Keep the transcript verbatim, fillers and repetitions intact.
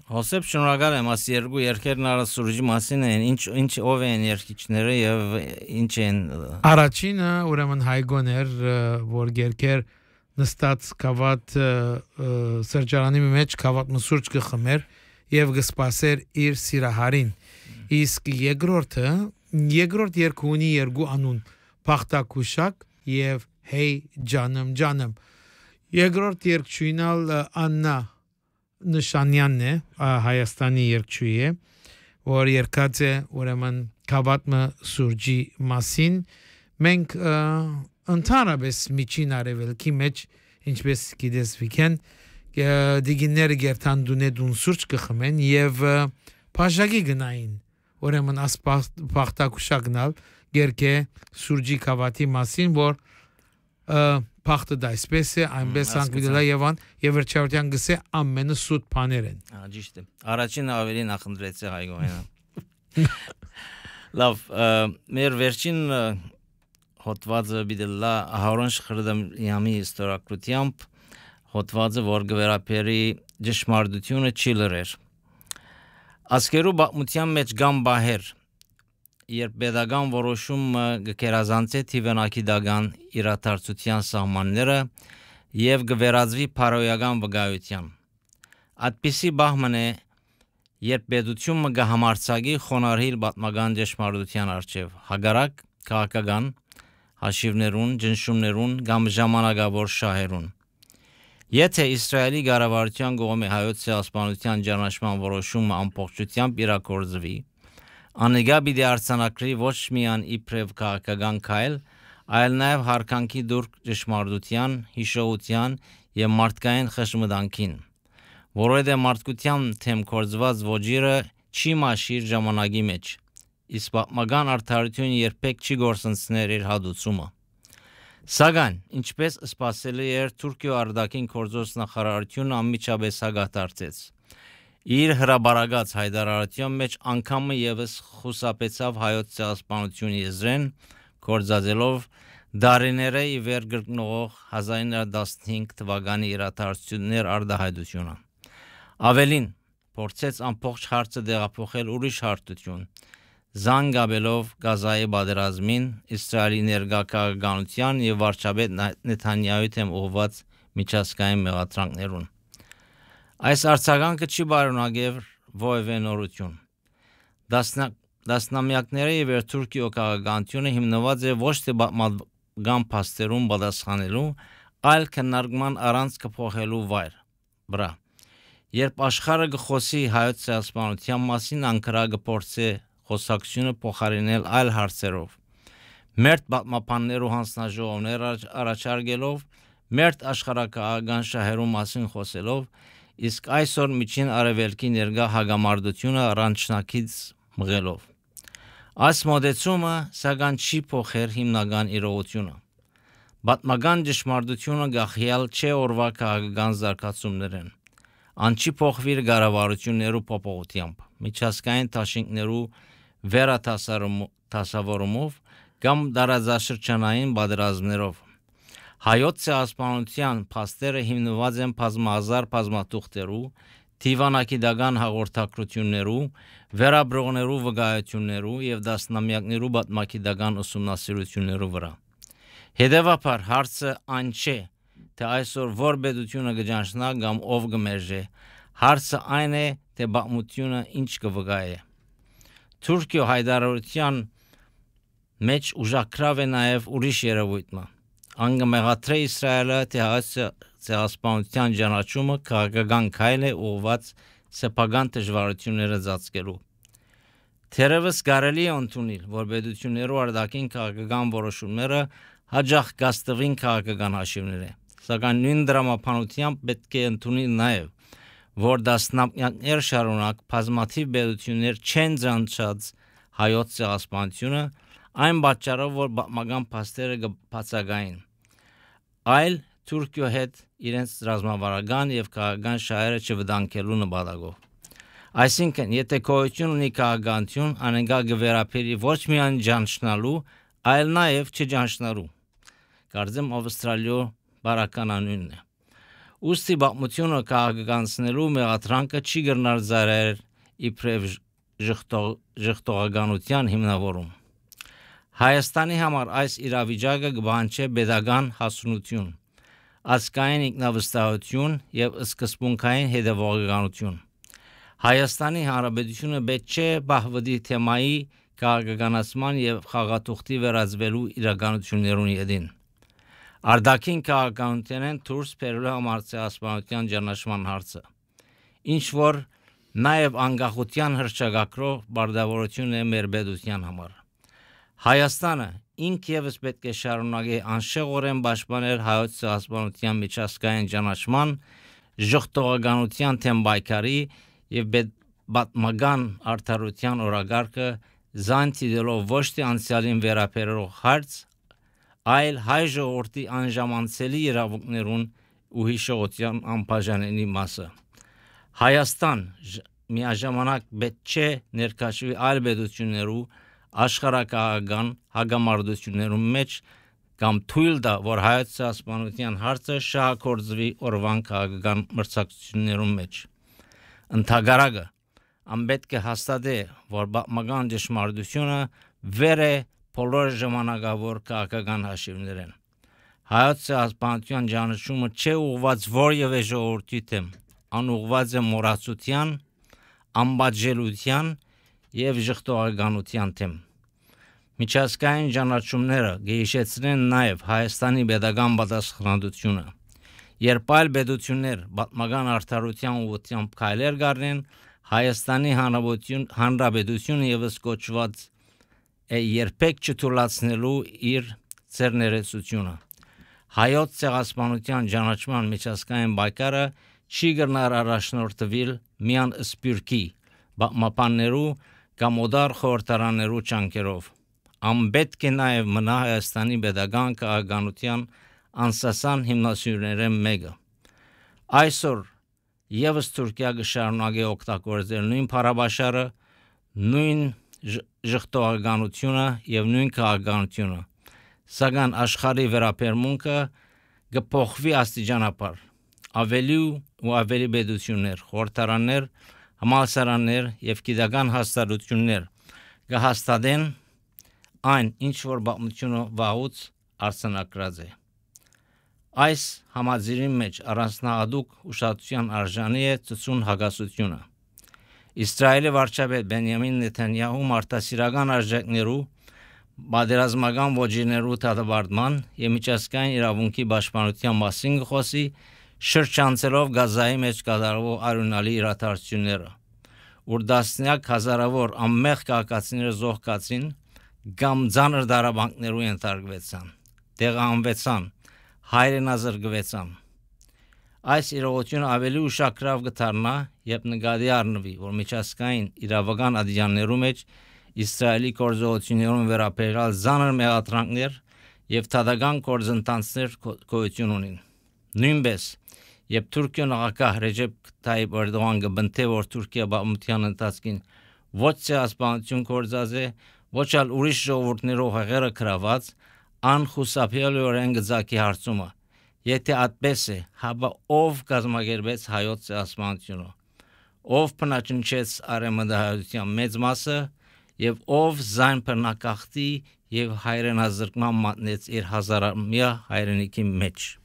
Հոսեփ շնորհակալ եմ, աս երկու երկերն արա սուրճի մասին են, ինչ ինչ ով են երկիչները եւ ինչ են Առաջինը ուրեմն Հայգոներ, որ երկեր նստած կավատ սրճարանի մեջ կավատ մսուրճ կխմեր եւ կսպասեր իր սիրահարին։ Իսկ երկրորդը, երկրորդ երկու ունի երկու անուն, Փախտակուշակ եւ Հեյ ջանım ջանım։ Երկրորդ երկչույնալ Աննա Նշանյանն է, Հայաստանի երկչուհի է, որ երկած է ուրեմն կավատմը սուրճի մասին։ Մենք ընդհանրապես միջին արևելքի մեջ, ինչպես գիտես Վիքեն, դիգինները գերտան դունե դուն սուրճ կխմեն եւ բաժակի գնային։ Ուրեմն աս Փախտակուշակնալ գերկե սուրճի կավատի մասին, որ Փախտը դասպես է, այնպես անգլիա Եվան եւ վերջավորության գսե ամենը սուտ բաներ են։ Ահա ճիշտ է։ Առաջին ավելի նախընտրեց է Հայգոյանը։ Լավ, մեր վերջին հոդվածը բիդելա Ահարոն Շխրդամյանի ιστορակրությամբ հոդվածը, որ գվերապերի ճշմարտությունը չի լրեր։ Ասկերու բացմության մեջ գամ բահեր Երբ pedagogan որոշումը գերազանցե թիվանակի դագան իրադարձության սահմանները եւ գվերածվի փարոյական վկայության։ Այդպիսի բահման է, երբ պետությունը գահամարցակի խոնարհիլ պատմական ճշմարտության արչեւ հագարակ քաղաքական հաշիվներուն, ճնշումներուն կամ ժամանակավոր շահերուն։ Եթե Իսրայելի կառավարության կողմի հայոց ցեղասպանության ճանաչման որոշումը ամբողջությամբ իրագործվի, Անեգա բիդի արձանակրի ոչ միան իբրև քաղաքական քայլ, այլ նաև հարկանքի դուրք ճշմարտության, հիշողության եւ մարդկային խշմդանքին, որովհետեւ մարդկության թեմ կորձված ոճիրը չի մաշիր ժամանակի մեջ, իսկ պատմական արդարությունը երբեք չի գործընծներ իր հադուցումը։ Սակայն, ինչպես սպասելի էր Թուրքիո արտաքին գործոս նախարարությունը անմիջապես հագարտարծեց։ Իր հրաբարագած հայտարարության մեջ անգամը եւս խուսափեցավ հայոց ցեղասպանությունը եզրեն, կորցածելով դարիները ի վեր գրկնող հազար ինը հարյուր տասնհինգ թվականի իրադարձություններ արդահայտությունը։ Ավելին, փորձեց ամբողջ հարցը դեղափոխել ուրիշ հարթություն, զանգաբելով Գազայի պատերազմին, Իսրայելի ներկա քաղաքականության եւ վարչապետ Նեթանյահուի դեմ ուղղված միջազգային մեղադրանքներուն։ Այս արձագանքը չի բարունակեր որևէ նորություն։ Դասնամյակները եւ Թուրքիո քաղաքականությունը հիմնված է ոչ թե պատմական փաստերուն պատասխանելու, այլ քննարկման առանց կփոխելու վայր։ Բրա։ Երբ աշխարհը գխոսի հայոց ցեղասպանության մասին, Անկարա կփորձի խոսակցությունը փոխարինել այլ հարցերով։ Մերթ պատմապաններու հանձնաժողովներ առաջարկելով, մերթ աշխարհակաղական շահերու մասին խոսելով, իսկ այսօր միջին արևելքի ներկա հագամարտությունը առանցնակից մղելով։ Այս մոդեցումը սակայն չի փոխեր հիմնական իրողությունը։ Պատմական ճշմարտությունը գախյալ չէ օրվա քաղաքական զարգացումներն։ Ան չի փոխվիր կառավարություններու փոփոխությամբ, միջազգային դաշինքներու վերաթասավորումով կամ դարաձաշրջանային պատերազմներով։ Հայոց ցեղասպանության փաստերը հիմնված են բազմահազար բազմաթուղթերու, թիվանակիդական հաղորդակցություններու, վերաբրողներու վկայություններու եւ դասնամյակներու պատմակիդական ուսումնասիրություններու վրա։ Հետևաբար հարցը այն չէ, թե այսօր որ պետությունը կճանչնա կամ ով կմերժե, հարցը այն է, թե պատմությունը ինչ կվկայե։ Թուրքիո հայտարարության մեջ ուժակրավ է նաեւ ուրիշ երևույթը։ Անգմեղատրե Իսրայելը թե հայոց ցեղասպանության ճանաչումը քաղաքական քայլ է ուղղված սեփական դժվարությունները ծածկելու։ Թերևս կարելի է ընդունել, որ պետություններու արտաքին քաղաքական որոշումները հաջող գաստվին քաղաքական հաշիվներ է, սակայն նույն դրամապանությամբ պետք է ընդունել նաև, որ դասնամյակներ շարունակ բազմաթիվ պետություններ չեն ճանաչած հայոց ցեղասպանությունը, այն պատճառով, որ պատմական փաստերը կբացակային, այլ Թուրքիո հետ իրենց ռազմավարական եւ քաղաքական շահերը չվտանգելու նպատակով։ Այսինքն, եթե գոյություն ունի քաղաքականություն, անենգա գվերապերի ոչ միայն ճանչնալու, այլ նաեւ չճանչնալու։ Կարծեմ Ավստրալիո բարականանունն է։ Ուստի բաղմությունը քաղաքականցնելու մեղադրանքը չի գնար զարել իբրև ժխտողականության հիմնավորում։ Հայաստանի համար այս իրավիճակը կբանչի pedagogan հասունություն, ազգային ինքնավստահություն եւ սկզբունքային հետևողականություն։ Հայաստանի Հանրապետությունը պետք չէ բախվի թեմայի քաղաքականացման եւ խաղաթուղթի վերածվելու իրականություններուն յետին։ Արդակին քաղաքականությանեն դուրս բերելու համար ցեղասպանության ճանաչման հարցը, ինչ որ նաև անկախության հռչակագրով բարդավորություն է մեր պետության համար։ Հայաստանը ինքևս պետք է շարունակի անշեղորեն պաշտպանել հայոց ցեղասպանության միջազգային ճանաչման, ժխտողականության թեմ պայքարի եւ պատմական արդարության օրակարգը զայն դիտելով ոչ թե անցյալին վերաբերող հարց, այլ հայ ժողովրդի անժամանցելի իրավունքներուն ու հիշողության անբաժանելի մասը։ Հայաստան միաժամանակ պետք չէ ներկայացվի այլ պետություններու աշխարհակաղական հագամարտություններում մեջ կամ թույլ տա, որ հայոց ցեղասպանության հարցը շահագործվի օրվան քաղաքական մրցակցություններում մեջ։ Ընդհակառակը, անպետք է հաստատե, որ պատմական ճշմարտությունը վեր է բոլոր ժամանակավոր քաղաքական հաշիվներեն։ Հայոց ցեղասպանության ճանաչումը չէ ուղղված որևէ ժողովրդի դեմ, անուղղված է մոռացության, անպատժելիության եւ ժխտողականության դեմ։ Միջազգային ճանաչումները գեհիշեցնեն նաեւ Հայաստանի pedagogan պատասխանատվությունը։ Երբ այլ պետություններ պատմական արդարության ուղղությամբ քայլեր կառնեն, Հայաստանի Հանրապետությունը եւս կոչված է երբեք չթույլատնելու իր ցերներեցությունը։ Հայոց ցեղասպանության ճանաչման միջազգային պայքարը չի գնար առաջնորդվել միան սպյուրքի, պատմապաններու կամ օդար խորհրդարաններու ճանկերով։ Անպետք է նաև մնա Հայաստանի pedagogan քաղաքականության անսասան հիմնասյուներեն մեկը։ Այսօր եւս Թուրքիա կշարունակի օգտագործել նույն փառաբաշարը, նույն ժխտողականությունը եւ նույն քաղաքականությունը, սակայն աշխարհի վերաբերմունքը կփոխվի աստիճանաբար։ Ավելի ու ավելի պետություններ, խորհրդարաններ, համալսարաններ եւ գիտական հաստատություններ կհաստատեն այն, ինչ որ պատմությունը վաղուց արձանագրած է։ Այս համաձայնի մեջ առանձնահատուկ ուշադրության արժանի է ծծուն հակասությունը։ Իսրայելի վարչապետ Բենյամին Նեթանյահու մարդասիրական արժեքներու, պատերազմական ոճիրներու դատապարտման եւ միջազգային իրավունքի պաշտպանության մասին խոսի, շրջանցելով Գազայի մեջ կատարվող արյունալի իրադարձությունները, ուր դասնյակ հազարավոր անմեղ քաղաքացիներ զոհկացին կամ ծանր դարաբանքներու ենթարկվեցան, տեղահանվեցան, հայրենազրկվեցան։ Այս իրողությունը ավելի ուշագրավ կդառնա, երբ նկատի առնվի, որ միջազգային իրավական ադյաններու մեջ Իսրայելի գործողություններուն վերաբերյալ ծանր մեղադրանքներ եւ թադական գործընթացներ գոյություն ունին։ Նույնպես, երբ Թուրքիա նախագահ Ռեջեփ Թայիփ Էրդողան կբնթե, որ Թուրքիա բամության ընթացքին ոչ ցեղասպանություն գործած է, ոչ էլ ուրիշ ժողովուրդներով հեղերը գրաված, անխուսափելիորեն գծակի հարցումը, եթե այդպես է, հապա ով կազմակերպեց հայոց ցեղասպանությունը, ով բնաճնչեց արևմտահայության մեծ մասը եւ ով զայն բռնակախտի եւ հայրենազրկման մատնեց իր հազարամյա հայրենիքի մեջ։